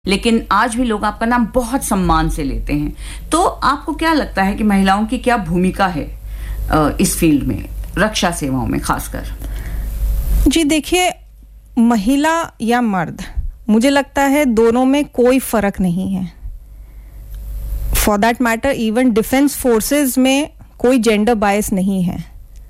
लेकिन आज भी लोग आपका नाम बहुत सम्मान से लेते हैं। तो आपको क्या लगता है कि महिलाओं की क्या भूमिका है इस फील्ड में, रक्षा सेवाओं में खासकर? जी देखिए, महिला या मर्द, मुझे लगता है दोनों में कोई फर्क नहीं है। For that matter even defence forces में कोई जेंडर बायस नहीं है,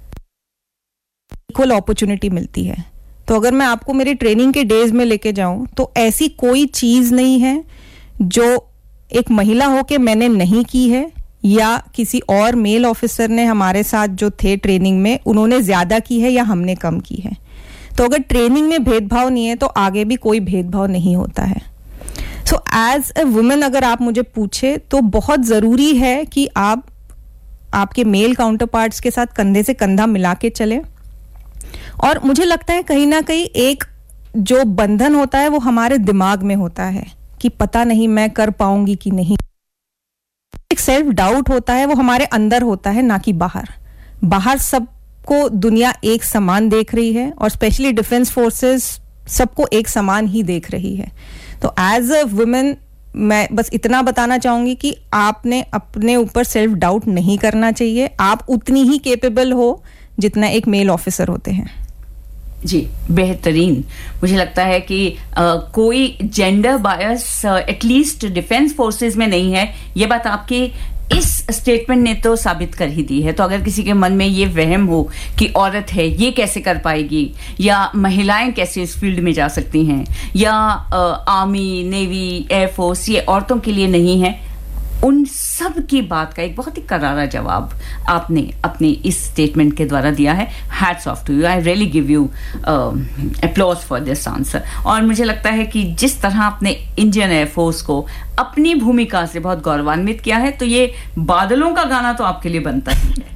इक्वल अपॉर्चुनिटी मिलती है। तो अगर मैं आपको मेरी ट्रेनिंग के डेज में लेके जाऊं तो ऐसी कोई चीज नहीं है जो एक महिला होके मैंने नहीं की है या किसी और मेल ऑफिसर ने हमारे साथ जो थे ट्रेनिंग में उन्होंने ज्यादा की है या हमने कम की है। तो अगर ट्रेनिंग में भेदभाव नहीं है तो आगे भी कोई भेदभाव नहीं होता है। सो एज ए वुमेन अगर आप मुझे पूछे तो बहुत जरूरी है कि आप आपके मेल काउंटर पार्ट्स के साथ कंधे से कंधा मिला के चले। और मुझे लगता है कहीं ना कहीं एक जो बंधन होता है वो हमारे दिमाग में होता है कि पता नहीं मैं कर पाऊंगी कि नहीं। एक सेल्फ डाउट होता है, वो हमारे अंदर होता है, ना कि बाहर। बाहर सबको दुनिया एक समान देख रही है और स्पेशली डिफेंस फोर्सेस सबको एक समान ही देख रही है। तो एज अ वुमेन मैं बस इतना बताना चाहूंगी कि आपने अपने ऊपर सेल्फ डाउट नहीं करना चाहिए। आप उतनी ही कैपेबल हो जितना एक मेल ऑफिसर होते हैं। जी, बेहतरीन। मुझे लगता है कि कोई gender bias at least defence forces में नहीं है। ये बात आपके इस स्टेटमेंट ने तो साबित कर ही दी है। तो अगर किसी के मन में ये वहम हो कि औरत है, ये कैसे कर पाएगी, या महिलाएं कैसे इस फील्ड में जा सकती हैं, या आर्मी, नेवी, एयरफोर्स ये औरतों के लिए नहीं है, उन सब की बात का एक बहुत ही करारा जवाब आपने अपने इस स्टेटमेंट के द्वारा दिया है। Hats off to you, I really give you applause for this answer. और मुझे लगता है कि जिस तरह आपने इंडियन एयरफोर्स को अपनी भूमिका से बहुत गौरवान्वित किया है, तो ये बादलों का गाना तो आपके लिए बनता ही है।